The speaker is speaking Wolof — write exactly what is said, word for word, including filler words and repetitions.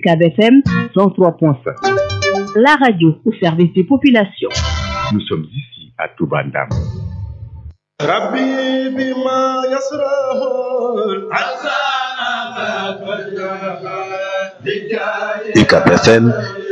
U C A B F M cent trois point cinq. La radio au service des populations. Nous sommes ici à Toubandam. U C A B F M